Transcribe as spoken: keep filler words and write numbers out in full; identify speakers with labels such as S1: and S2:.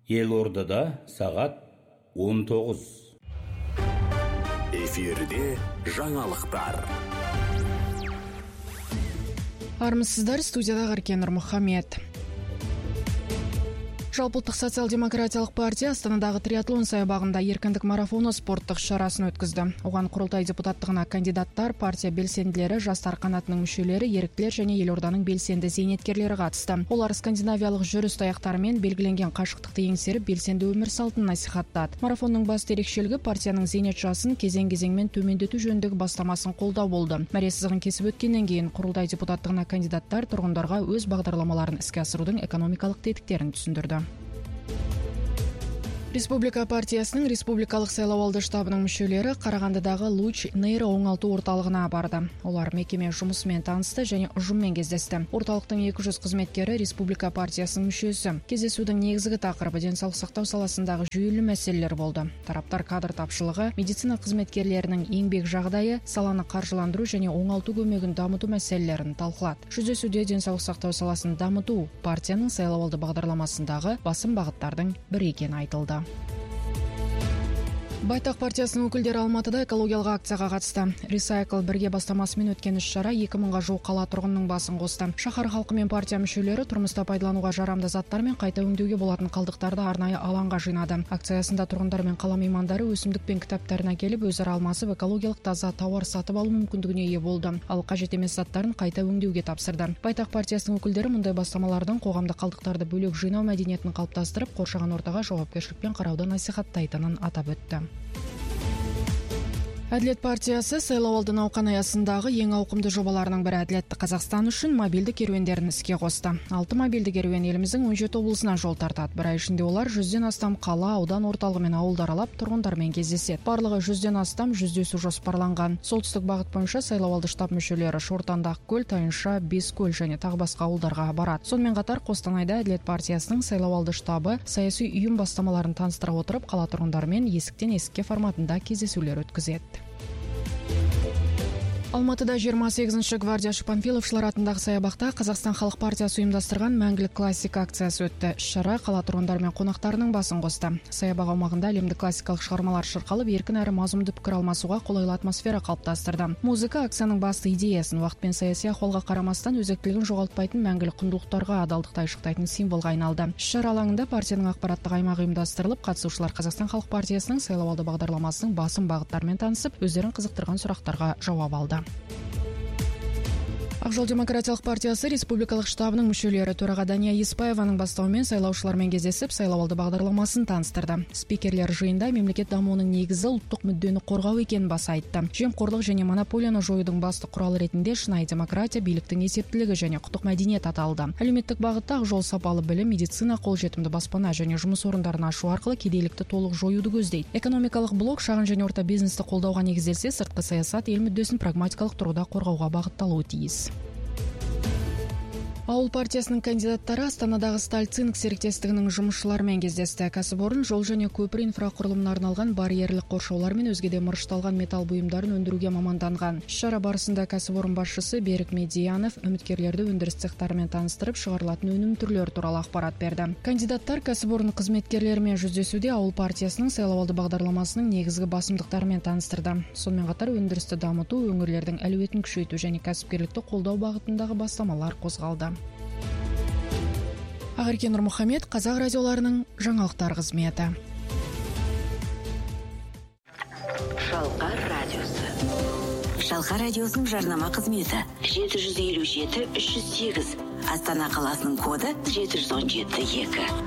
S1: Елордада сағат он тоғыз.
S2: Эфирде жаңалықтар.
S3: Армысыздар, студияда Ғаркен Нұрмұхамед. Жалпылтық социал-демократиялық партия Астанадағы триатлон саябағында еркіндік марафоны спорттық шарасын өткізді. Оған құрылтай депутаттығына кандидаттар, партия белсенділері, жастар қанатының мүшелері, еріктілер және елорданың белсенді зейнеткерлері қатысты. Олар скандинавиялық жүріс таяқтарымен белгіленген қашықтықты еңсеріп, белсенді өмір салтын насихаттады. Марафонның басты ерекшелігі партияның зейнет жасын кезең-кезеңмен төмендету жөніндегі бастамасын қолдау болды. Мәре сызығын кесіп өткеннен кейін құрылтай депутаттығына кандидаттар тұрғындарға өз бағдарламаларын іске асырудың экономикалық тетіктерін түсіндірді. Республика партиясының республикалық сайлауалды штабының мүшелері Қарағандыдағы Луч нейро оңалту орталығына барды. Олар мекеме жұмысымен танысты және ұжыммен кездесті. Орталықтың екі жүз қызметкері республика партиясының мүшесі. Кездесудің негізгі тақырыбы денсаулық сақтау саласындағы жүйелі мәселелер болды. Тараптар кадр тапшылығы, медицина қызметкерлерінің еңбек жағдайы, саланы қаржыландыру және оңалту көмегін дамыту мәселелерін талқылады. Жүздесуде денсаулық сақтау саласын дамыту партияның сайлауалды бағдарламасындағы басым бағыттардың бірі екені айтылды. Байтақ партиясының өкілдері Алматыда экологиялық акцияға қатысты. Recycle бірге бастамасымен өткен іс-шара екі мыңға жуық қала тұрғынның басын қосты. Шаһар халқы мен партия мүшелері тұрмыста пайдалануға жарамды заттар мен қайта өңдеуге болатын қалдықтарды арнайы алаңға жинады. Акция аясында тұрғындар мен қала меймандары өсімдік пен кітаптарын әкеліп, өзара алмасып экологиялық таза тауар сатып алу мүмкіндігіне ие болды. Ал қажет емес заттарын қайта өңдеуге тапсырды. Байтақ партиясының өкілдері мұндай бастамалардың қоғамда қалдықтарды бөлек жинау мәдениетін қалыптастырып, қоршаған ортаға жауапкершілікпен қарауды насихаттайтынын атап өтті. Әділет партиясы сайлауалды науқан аясындағы ең ауқымды жобаларының бірі Әділетті Қазақстан үшін мобильді керуендерін іске қосты. Алты мобильді керуен еліміздің он жеті облысына жол тартады. Бір ай ішінде олар жүзден астам қала, аудан орталығы мен ауылдар аралап тұрғындармен кездеседі. Барлығы жүзден астам жүздесу жоспарланған. Солтүстік бағыт бойынша сайлауалды штаб мүшелері Шортанды, Ақкөл, Тайынша, Бескөл және тағы басқа ауылдарға барады. Сонымен қатар Қостанайда Әділет партиясының сайлауалды штабы саяси ұйым бастамаларын таныстыра отырып, қала тұрғындарымен есіктен есікке форматында кездесулер өткізеді. Алматыда жиырма сегізінші гвардияшы Панфиловшылар атындағы саябақта Қазақстан халық партиясы ұйымдастырған мәңгілік классика акциясы өтті. Іс-шара қала тұрғындары мен қонақтарының басын қосты. Саябақ аумағында әлемдік классикалық шығармалар шырқалып, еркін әрі мазмұнды пікір алмасуға қолайлы атмосфера қалыптастырды. Музыка акцияның басты идеясын уақыт пен саяси ахуалға қарамастан өзектілігін жоғалтпайтын мәңгілік құндылықтарға адалдықты айшықтайтын символға айналды. Іс-шара алаңында партияның ақпараттық аймағы ұйымдастырылып, қатысушылар Қазақстан халық партиясының сайлауалды бағдарламасының басым бағыттарымен танысып, өздерін қызықтырған сұрақтарға жауап алды. Ақ жол демократиялық партиясы республикалық штабының мүшелері төраға Дания Еспаеваның бастауымен сайлаушылармен кездесіп, сайлауалды бағдарламасын таныстырды. Спикерлер жиында мемлекет дамуының негізі ұлттық мүддені қорғау екенін баса айтты. Жемқорлық және монополияны жоюдың басты құралы ретінде шынайы демократия, биліктің есептілігі және құқықтық мәдениет аталды. Әлеуметтік бағытта ақ жол сапалы білім, медицина, қолжетімді баспана және жұмыс орындарын ашу арқылы кедейлікті толық жоюды көздейді. Экономикалық блок шағын және орта бизнесті қолдауға негізделсе, сыртқы саясат ел мүддесін прагматикалық тұрғыда қорғауға бағытталуы тиіс. Ауыл партиясының кандидаттары Астанадағы Сталь-Цинк серіктестігінің жұмысшыларымен кездесті. Кәсіпорын жол және көпір инфрақұрылымына арналған барьерлік қоршаулар мен өзге де мырышталған металл бұйымдарын өндіруге маманданған. Іс-шара барысында кәсіпорын басшысы Берік Медиянов үміткерлерді өндіріс цехтарымен таныстырып, шығарылатын өнім түрлері туралы ақпарат берді. Кандидаттар кәсіпорын қызметкерлерімен жүздесуде ауыл партиясының сайлауалды бағдарламасының негізгі басымдықтарымен таныстырды. Сонымен қатар өндірісті дамыту, өңірлердің әлеуетін күшейту және кәсіпкерлікті қолдау бағытындағы бастамалар қозғалды. Ғаркен Нұрмұхамед, Қазақ радиоларының жаңалықтар қызметі.
S4: Шалқар радиосы. Шалқар радиосының жарнама қызметі жеті жүз елу жеті үш жүз сегіз. Астана қаласының коды жеті жүз он жеті екі.